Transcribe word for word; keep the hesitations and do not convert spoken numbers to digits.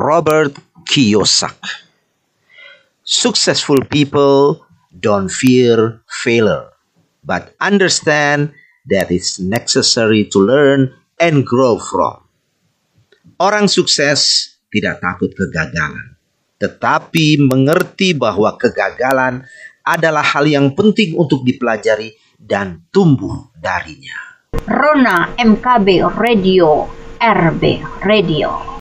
Robert Kiyosaki. Successful people don't fear failure, but understand that it's necessary to learn and grow from. Orang sukses tidak takut kegagalan, tetapi mengerti bahwa kegagalan adalah hal yang penting untuk dipelajari dan tumbuh darinya. Rona M K B Radio, R B Radio.